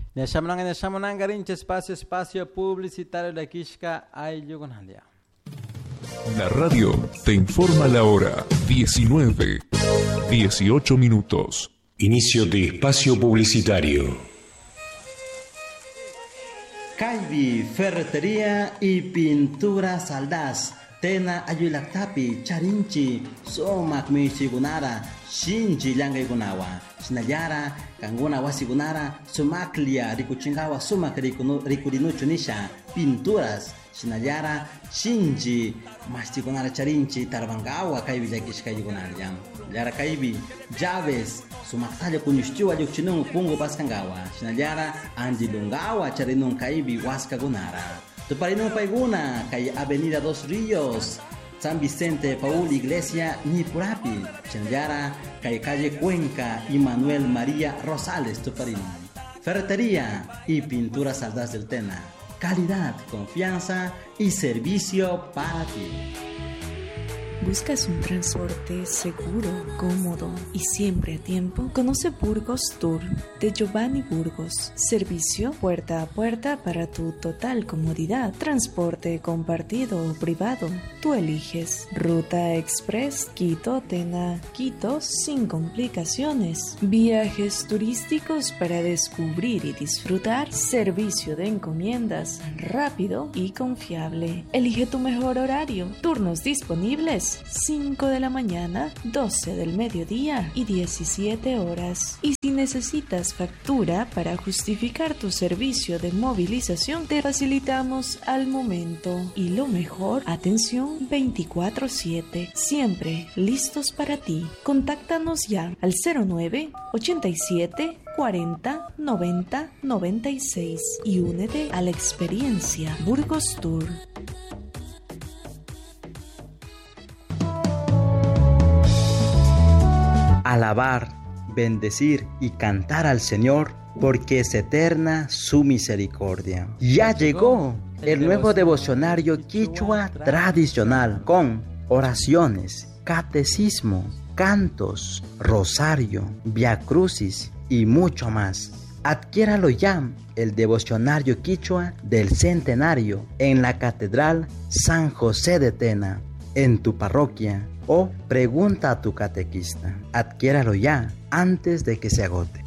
Neshamananga rinche espacio publicitario de Kishka Ayugonalia. La radio te informa la hora 19:18. Inicio de espacio publicitario. Calvi, ferretería y pintura Saldaz. Tena ayulaktapi, charinchi, somak michigunara, shinji llangay gunawa. Sinayara, kanguna wasigunara, sumaklia, rikuchingawa, sumak rikurinucho nisha, pinturas. Sinayara, shinji, mastigunara charinchi, tarbangawa, kaibi yakishka yugunara yam. Yara kaibi, llaves, sumaktalla kunyushchua yukchinung pungo paskangawa. Sinayara, anjilungawa, charinung kaibi waskagunara. Tuparinung paiguna, kay Avenida Dos Ríos, San Vicente Paul Iglesia, Nipurapi, Chenayara, kay calle Cuenca y Manuel María Rosales, Tuparinung. Ferretería y pintura Saldaz del Tena. Calidad, confianza y servicio para ti. ¿Buscas un transporte seguro, cómodo y siempre a tiempo? Conoce Burgos Tour de Giovanni Burgos. Servicio puerta a puerta para tu total comodidad. Transporte compartido o privado. Tú eliges. Ruta Express Quito-Tena, Quito sin complicaciones. Viajes turísticos para descubrir y disfrutar. Servicio de encomiendas rápido y confiable. Elige tu mejor horario. Turnos disponibles 5 de la mañana, 12 del mediodía y 17 horas. Y si necesitas factura para justificar tu servicio de movilización, te facilitamos al momento. Y lo mejor, atención 24/7, siempre listos para ti. Contáctanos ya al 09 87 40 90 96 y únete a la experiencia Burgos Tour. Alabar, bendecir y cantar al Señor, porque es eterna su misericordia. Ya llegó el nuevo devocionario quichua tradicional con oraciones, catecismo, cantos, rosario, viacrucis y mucho más. Adquiéralo ya, el devocionario quichua del centenario en la Catedral San José de Tena, en tu parroquia, o pregunta a tu catequista. Adquiéralo ya antes de que se agote.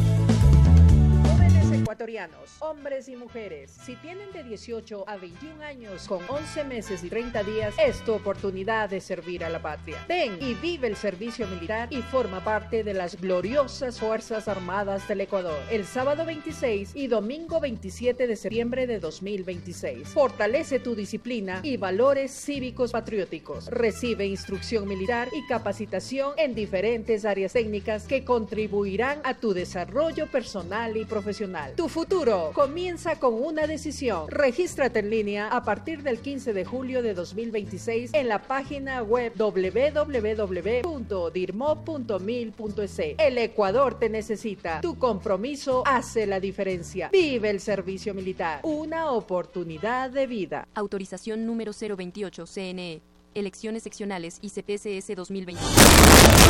Ecuatorianos, hombres y mujeres, si tienen de 18 a 21 años con 11 meses y 30 días, es tu oportunidad de servir a la patria. Ven y vive el servicio militar y forma parte de las gloriosas Fuerzas Armadas del Ecuador. El sábado 26 y domingo 27 de septiembre de 2026. Fortalece tu disciplina y valores cívicos patrióticos. Recibe instrucción militar y capacitación en diferentes áreas técnicas que contribuirán a tu desarrollo personal y profesional. Tu futuro comienza con una decisión. Regístrate en línea a partir del 15 de julio de 2026 en la página web www.dirmo.mil.es. El Ecuador te necesita. Tu compromiso hace la diferencia. Vive el servicio militar. Una oportunidad de vida. Autorización número 028 CNE. Elecciones seccionales y CPCS 2020.